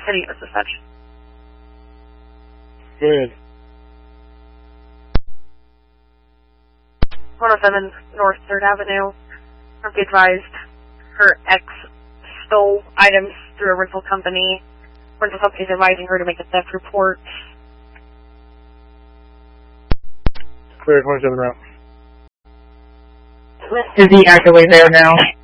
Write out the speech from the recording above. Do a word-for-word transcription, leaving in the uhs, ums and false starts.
City or such. Go ahead. one oh seven North third Avenue. Be advised, her ex stole items through a rental company. Rental company is advising her to make a theft report. Clear twenty-seven route. Is he actively there now?